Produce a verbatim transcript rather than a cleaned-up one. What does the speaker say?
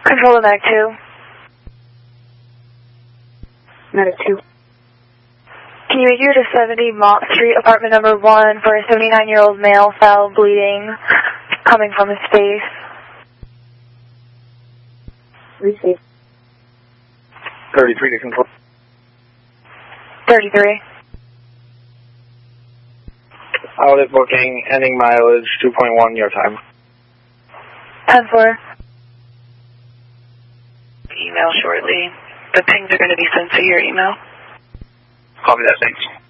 Control to Medic two. Medic two. Can you make your to seventy Mott Street, apartment number one, for a seventy-nine-year-old male, foul bleeding, coming from his face? Receive. thirty-three to control. thirty-three. Out at booking, ending mileage two point one your time. ten four. Email shortly. The pings are going to be sent to your email. Copy that, thanks.